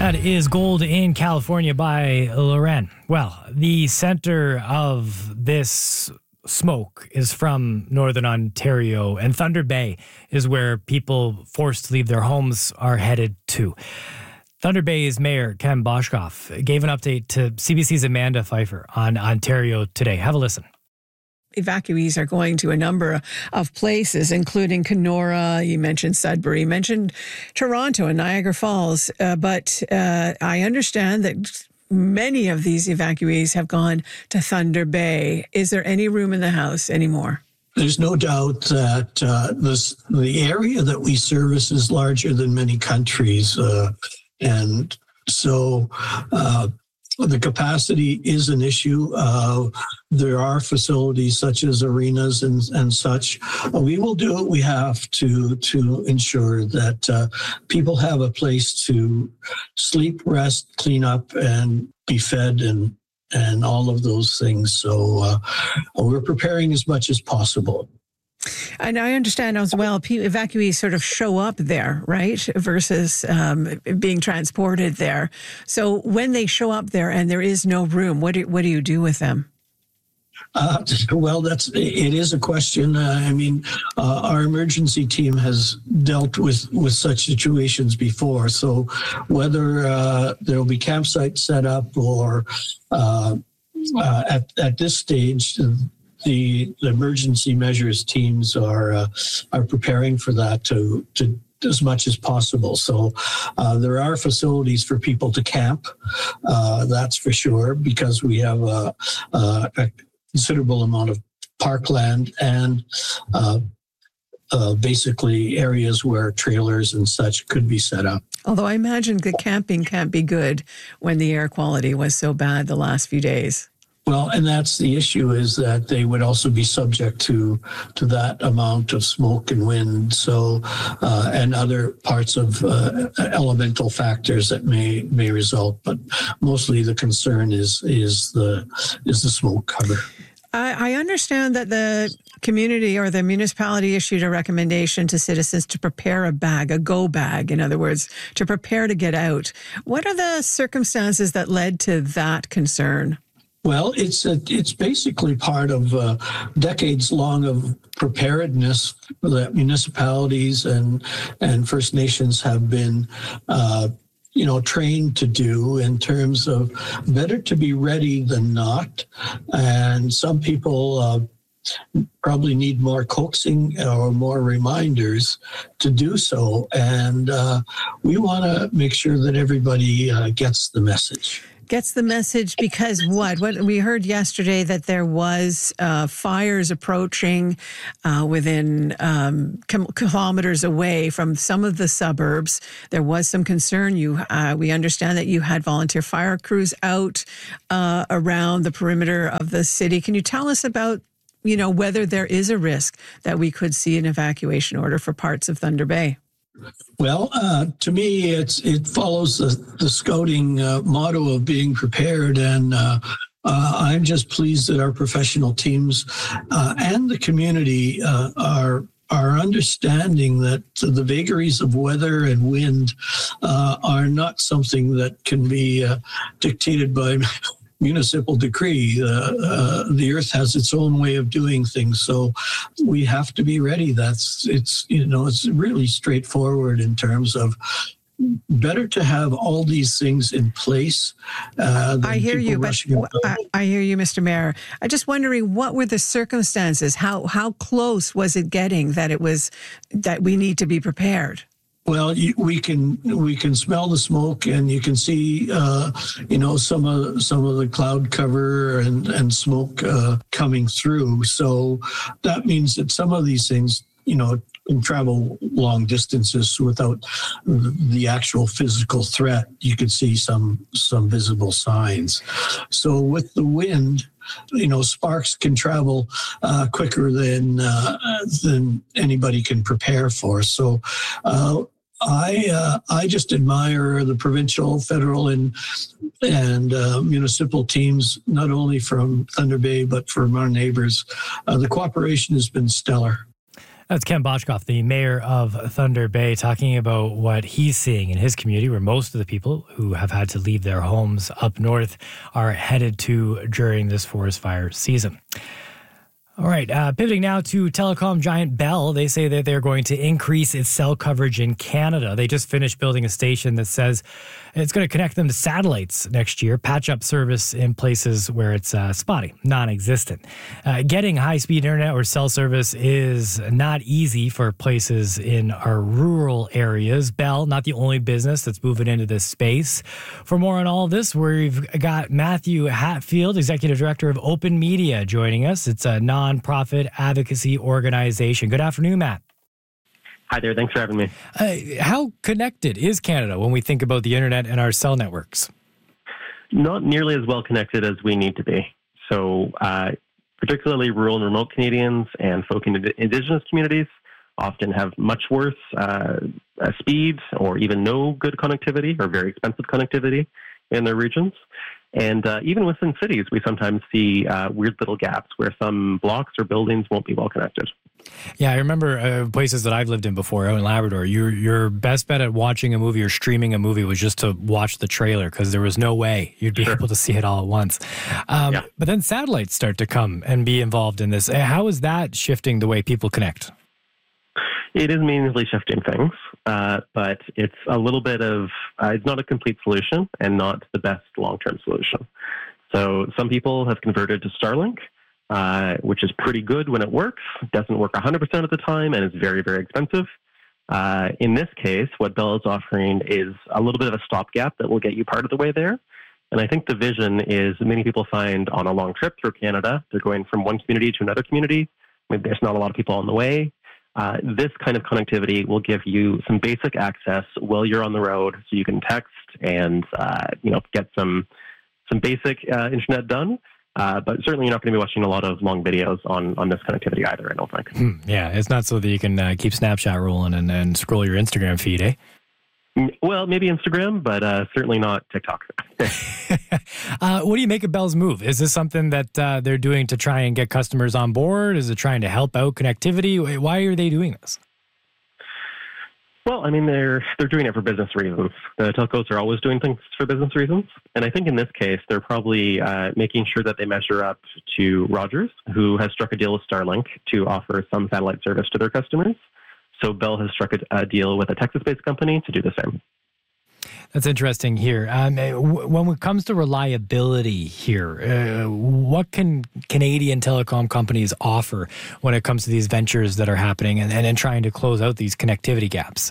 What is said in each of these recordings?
That is Gold in California by Loren. Well, the center of this smoke is from Northern Ontario, and Thunder Bay is where people forced to leave their homes are headed to. Thunder Bay's Mayor Ken Boshkoff gave an update to CBC's Amanda Pfeiffer on Ontario Today. Have a listen. Evacuees are going to a number of places, including Kenora. You mentioned Sudbury, you mentioned Toronto and Niagara Falls. But I understand that many of these evacuees have gone to Thunder Bay. Is there any room in the house anymore? There's no doubt that the area that we service is larger than many countries. And so the capacity is an issue. There are facilities such as arenas and such. We will do what we have to ensure that people have a place to sleep, rest, clean up, and be fed and all of those things. So we're preparing as much as possible. And I understand as well, evacuees sort of show up there, right, versus being transported there. So when they show up there and there is no room, what do you do with them? Well, it is a question. Our emergency team has dealt with such situations before. So whether there will be campsites set up or at this stage, the emergency measures teams are preparing for that to as much as possible. So there are facilities for people to camp. That's for sure, because we have a considerable amount of parkland and basically areas where trailers and such could be set up. Although I imagine the camping can't be good when the air quality was so bad the last few days. Well, and that's the issue, is that they would also be subject to that amount of smoke and wind, so and other parts of elemental factors that may result. But mostly the concern is the smoke cover. I understand that the community or the municipality issued a recommendation to citizens to prepare a bag, a go bag, in other words, to prepare to get out. What are the circumstances that led to that concern? Well, it's basically part of decades long of preparedness that municipalities and First Nations have been trained to do, in terms of better to be ready than not. And some people probably need more coaxing or more reminders to do so. And we want to make sure that everybody gets the message. Gets the message because what we heard yesterday, that there was fires approaching within kilometers away from some of the suburbs. There was some concern. We understand that you had volunteer fire crews out around the perimeter of the city. Can you tell us about whether there is a risk that we could see an evacuation order for parts of Thunder Bay? Well, to me, it follows the scouting motto of being prepared, and I'm just pleased that our professional teams and the community are understanding that the vagaries of weather and wind are not something that can be dictated by municipal decree. The earth has its own way of doing things, so we have to be ready. It's really straightforward in terms of better to have all these things in place. I hear you, but I hear you, Mr. Mayor. I'm just wondering, what were the circumstances? How close was it getting that we need to be prepared? Well, we can smell the smoke, and you can see, some of the cloud cover and smoke coming through. So that means that some of these things, can travel long distances without the actual physical threat. You could see some visible signs. So with the wind, sparks can travel quicker than anybody can prepare for. So I just admire the provincial, federal, and municipal teams, not only from Thunder Bay, but from our neighbors. The cooperation has been stellar. That's Ken Bochkoff, the mayor of Thunder Bay, talking about what he's seeing in his community, where most of the people who have had to leave their homes up north are headed to during this forest fire season. All right, pivoting now to telecom giant Bell. They say that they're going to increase its cell coverage in Canada. They just finished building a station that says it's going to connect them to satellites next year, patch up service in places where it's spotty, non-existent. Getting high-speed internet or cell service is not easy for places in our rural areas. Bell, not the only business that's moving into this space. For more on all of this, we've got Matthew Hatfield, Executive Director of Open Media, joining us. It's a non-profit advocacy organization. Good afternoon, Matt. Hi there. Thanks for having me. How connected is Canada when we think about the internet and our cell networks? Not nearly as well connected as we need to be. So particularly rural and remote Canadians and folk in Indigenous communities often have much worse speeds or even no good connectivity or very expensive connectivity in their regions. And even within cities, we sometimes see weird little gaps where some blocks or buildings won't be well connected. Yeah, I remember places that I've lived in before, out in Labrador. Your best bet at watching a movie or streaming a movie was just to watch the trailer because there was no way you'd be able to see it all at once. But then satellites start to come and be involved in this. How is that shifting the way people connect? It is meaningfully shifting things, but it's a little bit of, it's not a complete solution and not the best long-term solution. So some people have converted to Starlink, which is pretty good when it works. It doesn't work 100% of the time and is very, very expensive. In this case, what Bell is offering is a little bit of a stopgap that will get you part of the way there. And I think the vision is many people find on a long trip through Canada, they're going from one community to another community. Maybe there's not a lot of people on the way. This kind of connectivity will give you some basic access while you're on the road, so you can text and get some basic internet done. But certainly, you're not going to be watching a lot of long videos on this connectivity either, I don't think. Yeah, it's not so that you can keep Snapchat rolling and scroll your Instagram feed, eh? Well, maybe Instagram, but certainly not TikTok. What do you make of Bell's move? Is this something that they're doing to try and get customers on board? Is it trying to help out connectivity? Why are they doing this? Well, I mean, they're doing it for business reasons. The telcos are always doing things for business reasons. And I think in this case, they're probably making sure that they measure up to Rogers, who has struck a deal with Starlink to offer some satellite service to their customers. So Bell has struck a deal with a Texas-based company to do the same. That's interesting here. When it comes to reliability here, what can Canadian telecom companies offer when it comes to these ventures that are happening and trying to close out these connectivity gaps?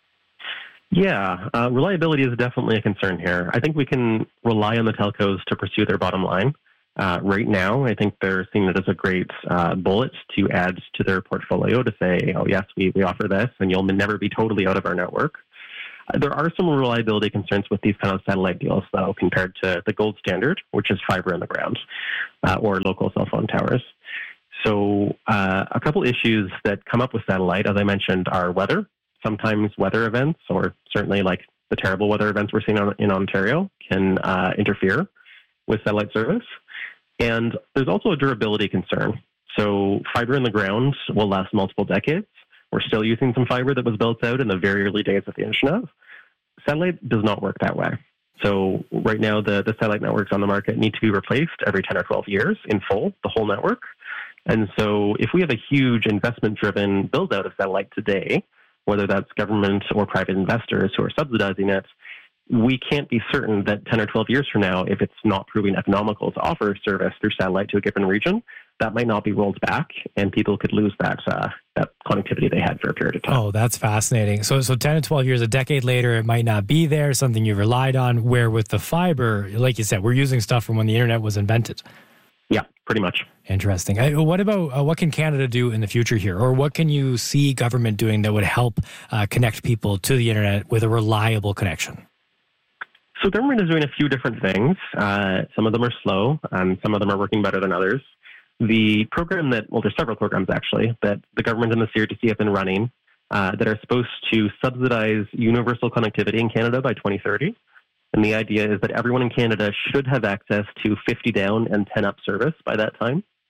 Yeah, reliability is definitely a concern here. I think we can rely on the telcos to pursue their bottom line. Right now, I think they're seeing it as a great bullet to add to their portfolio to say, oh, yes, we offer this, and you'll never be totally out of our network. There are some reliability concerns with these kind of satellite deals, though, compared to the gold standard, which is fiber in the ground or local cell phone towers. So a couple issues that come up with satellite, as I mentioned, are weather. Sometimes weather events, or certainly like the terrible weather events we're seeing in Ontario, can interfere with satellite service. And there's also a durability concern. So fiber in the ground will last multiple decades. We're still using some fiber that was built out in the very early days of the internet. Satellite does not work that way. So right now, the satellite networks on the market need to be replaced every 10 or 12 years in full, the whole network. And so if we have a huge investment-driven build-out of satellite today, whether that's government or private investors who are subsidizing it, we can't be certain that 10 or 12 years from now, if it's not proving economical to offer service through satellite to a given region, that might not be rolled back, and people could lose that connectivity they had for a period of time. Oh, that's fascinating. So 10 to 12 years, a decade later, it might not be there, something you relied on, where with the fiber, like you said, we're using stuff from when the internet was invented. Yeah, pretty much. Interesting. What about what can Canada do in the future here? Or what can you see government doing that would help connect people to the internet with a reliable connection? So government is doing a few different things. Some of them are slow, and some of them are working better than others. The program there's several programs actually, that the government and the CRTC have been running that are supposed to subsidize universal connectivity in Canada by 2030. And the idea is that everyone in Canada should have access to 50 down and 10 up service by that time.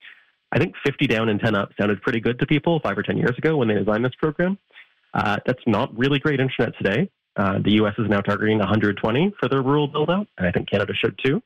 I think 50 down and 10 up sounded pretty good to people 5 or 10 years ago when they designed this program. That's not really great internet today. The U.S. is now targeting 120 for their rural build-out, and I think Canada should too.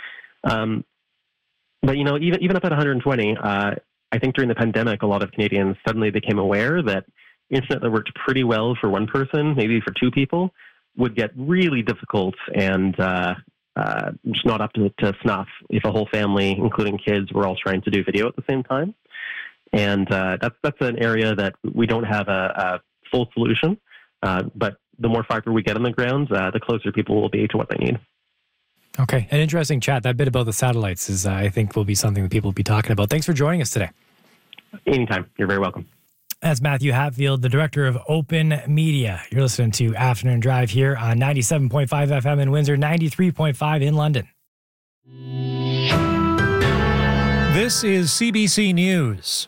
But, even up at 120, I think during the pandemic, a lot of Canadians suddenly became aware that internet that worked pretty well for one person, maybe for two people, would get really difficult and just not up to snuff if a whole family, including kids, were all trying to do video at the same time. And that's an area that we don't have a full solution. But the more fiber we get on the ground, the closer people will be to what they need. Okay, an interesting chat. That bit about the satellites is, I think, will be something that people will be talking about. Thanks for joining us today. Anytime. You're very welcome. That's Matthew Hatfield, the director of Open Media. You're listening to Afternoon Drive here on 97.5 FM in Windsor, 93.5 in London. This is CBC News.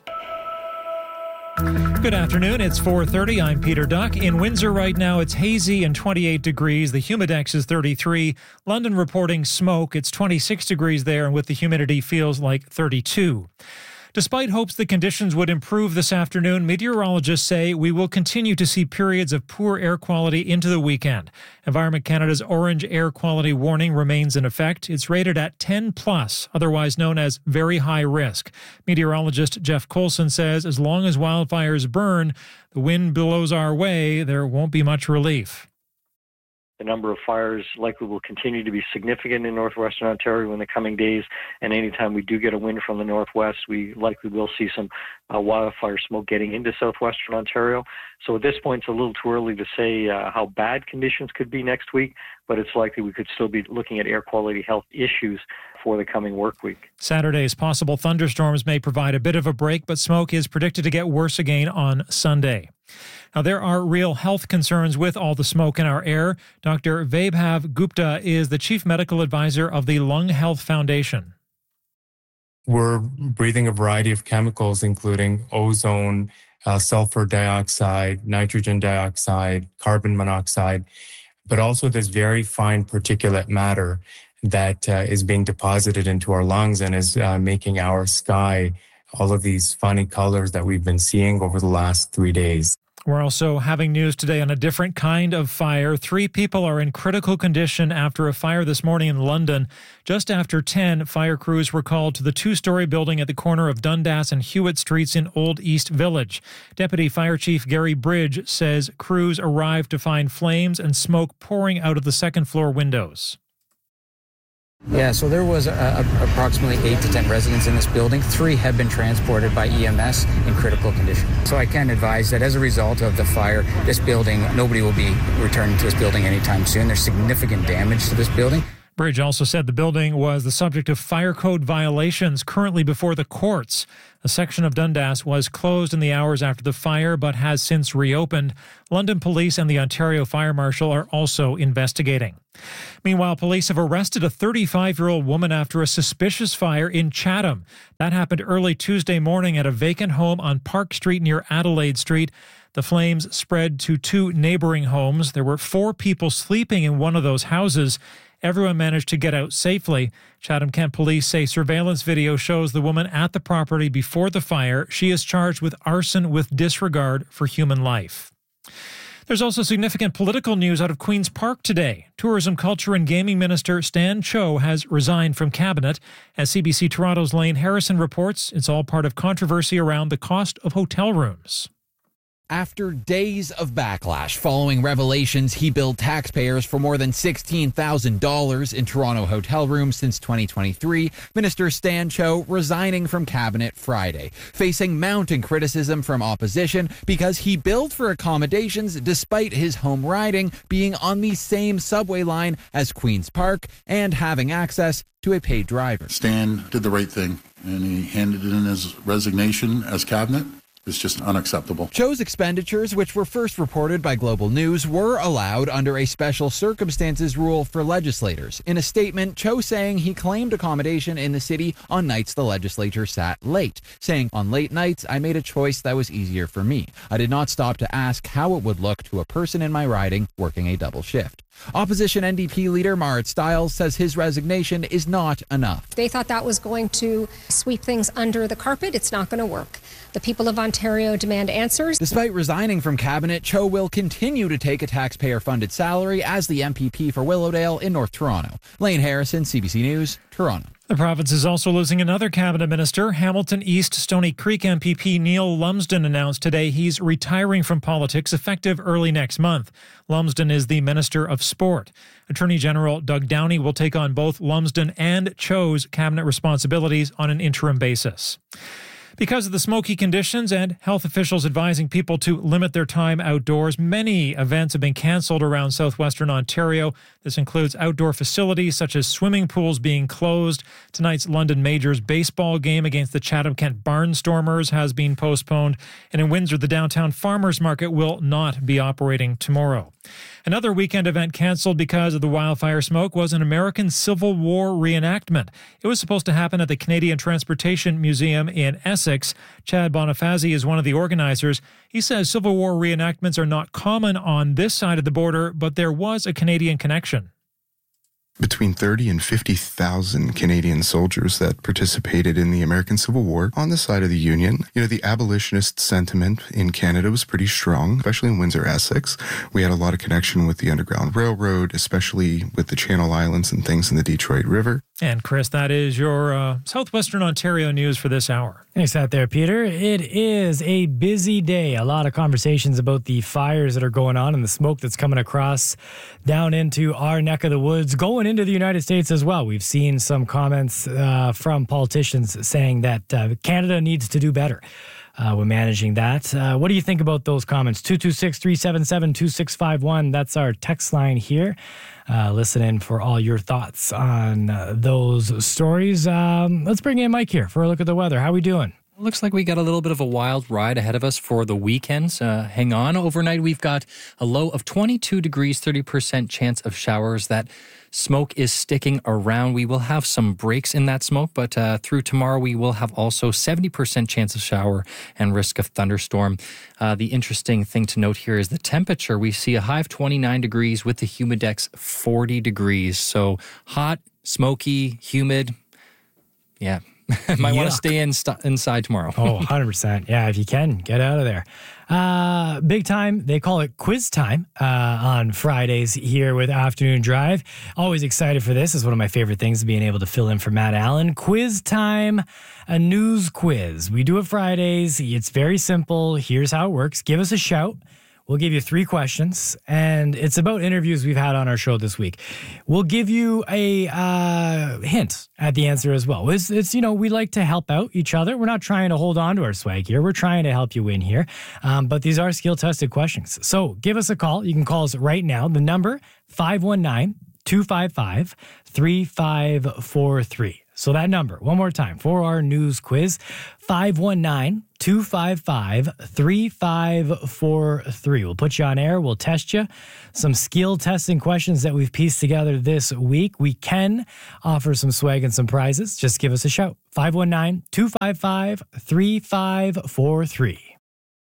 Good afternoon. It's 4:30. I'm Peter Duck. In Windsor right now, it's hazy and 28 degrees. The humidex is 33. London reporting smoke. It's 26 degrees there, and with the humidity feels like 32. Despite hopes that conditions would improve this afternoon, meteorologists say we will continue to see periods of poor air quality into the weekend. Environment Canada's orange air quality warning remains in effect. It's rated at 10+, otherwise known as very high risk. Meteorologist Jeff Coulson says as long as wildfires burn, the wind blows our way, there won't be much relief. The number of fires likely will continue to be significant in northwestern Ontario in the coming days, and anytime we do get a wind from the northwest, we likely will see some wildfire smoke getting into southwestern Ontario. So at this point, it's a little too early to say how bad conditions could be next week, but it's likely we could still be looking at air quality health issues for the coming work week. Saturday's possible thunderstorms may provide a bit of a break, but smoke is predicted to get worse again on Sunday. Now, there are real health concerns with all the smoke in our air. Dr. Vaibhav Gupta is the chief medical advisor of the Lung Health Foundation. We're breathing a variety of chemicals, including ozone, sulfur dioxide, nitrogen dioxide, carbon monoxide, but also this very fine particulate matter that is being deposited into our lungs and is making our sky all of these funny colors that we've been seeing over the last 3 days. We're also having news today on a different kind of fire. 3 people are in critical condition after a fire this morning in London. Just after 10, fire crews were called to the 2-story building at the corner of Dundas and Hewitt Streets in Old East Village. Deputy Fire Chief Gary Bridge says crews arrived to find flames and smoke pouring out of the second-floor windows. Yeah, so there was approximately 8 to 10 residents in this building. 3 have been transported by EMS in critical condition. So I can advise that as a result of the fire, this building, nobody will be returning to this building anytime soon. There's significant damage to this building. Bridge also said the building was the subject of fire code violations currently before the courts. A section of Dundas was closed in the hours after the fire but has since reopened. London Police and the Ontario Fire Marshal are also investigating. Meanwhile, police have arrested a 35-year-old woman after a suspicious fire in Chatham. That happened early Tuesday morning at a vacant home on Park Street near Adelaide Street. The flames spread to 2 neighboring homes. There were 4 people sleeping in one of those houses. Everyone managed to get out safely. Chatham-Kent police say surveillance video shows the woman at the property before the fire. She is charged with arson with disregard for human life. There's also significant political news out of Queen's Park today. Tourism, Culture and Gaming Minister Stan Cho has resigned from Cabinet. As CBC Toronto's Lane Harrison reports, it's all part of controversy around the cost of hotel rooms. After days of backlash following revelations he billed taxpayers for more than $16,000 in Toronto hotel rooms since 2023, Minister Stan Cho resigning from Cabinet Friday, facing mounting criticism from opposition because he billed for accommodations despite his home riding being on the same subway line as Queen's Park and having access to a paid driver. Stan did the right thing, and he handed in his resignation as Cabinet. It's just unacceptable. Cho's expenditures, which were first reported by Global News, were allowed under a special circumstances rule for legislators. In a statement, Cho saying he claimed accommodation in the city on nights the legislature sat late, saying, "On late nights, I made a choice that was easier for me. I did not stop to ask how it would look to a person in my riding working a double shift." Opposition NDP leader Marit Stiles says his resignation is not enough. They thought that was going to sweep things under the carpet. It's not going to work. The people of Ontario demand answers. Despite resigning from cabinet, Cho will continue to take a taxpayer-funded salary as the MPP for Willowdale in North Toronto. Lane Harrison, CBC News, Toronto. The province is also losing another cabinet minister. Hamilton East Stony Creek MPP Neil Lumsden announced today he's retiring from politics effective early next month. Lumsden is the Minister of Sport. Attorney General Doug Downey will take on both Lumsden and Cho's cabinet responsibilities on an interim basis. Because of the smoky conditions and health officials advising people to limit their time outdoors, many events have been cancelled around southwestern Ontario. This includes outdoor facilities such as swimming pools being closed. Tonight's London Majors baseball game against the Chatham-Kent Barnstormers has been postponed. And in Windsor, the downtown farmers market will not be operating tomorrow. Another weekend event cancelled because of the wildfire smoke was an American Civil War reenactment. It was supposed to happen at the Canadian Transportation Museum in Essex. Chad Bonifazi is one of the organizers. He says Civil War reenactments are not common on this side of the border, but there was a Canadian connection. Between 30 and 50,000 Canadian soldiers that participated in the American Civil War on the side of the Union. You know, the abolitionist sentiment in Canada was pretty strong, especially in Windsor, Essex. We had a lot of connection with the Underground Railroad, especially with the Channel Islands and things in the Detroit River. And Chris, that is your Southwestern Ontario news for this hour. Thanks out there, Peter. It is a busy day. A lot of conversations about the fires that are going on and the smoke that's coming across down into our neck of the woods, going into the United States as well. We've seen some comments from politicians saying that Canada needs to do better when managing that. What do you think about those comments? 226-377-2651. That's our text line here. Listen in for all your thoughts on those stories. Let's bring in Mike here for a look at the weather. How we doing? Looks like we got a little bit of a wild ride ahead of us for the weekends. Hang on. Overnight, we've got a low of 22 degrees, 30% chance of showers. That smoke is sticking around. We will have some breaks in that smoke, but through tomorrow, we will have also 70% chance of shower and risk of thunderstorm. The interesting thing to note here is the temperature. We see a high of 29 degrees with the humidex 40 degrees. So hot, smoky, humid. Yeah. Might want to stay inside tomorrow. Oh, 100%. Yeah, if you can, get out of there. Big time. They call it quiz time on Fridays here with Afternoon Drive. Always excited for this. It's one of my favorite things, being able to fill in for Matt Allen. Quiz time, a news quiz. We do it Fridays. It's very simple. Here's how it works. Give us a shout. We'll give you 3 questions, and it's about interviews we've had on our show this week. We'll give you a hint at the answer as well. It's we like to help out each other. We're not trying to hold on to our swag here. We're trying to help you win here. But these are skill-tested questions. So give us a call. You can call us right now. The number, 519-255-3543. So that number, one more time, for our news quiz, 519-255-3543. We'll put you on air. We'll test you. Some skill testing questions that we've pieced together this week. We can offer some swag and some prizes. Just give us a shout. 519-255-3543.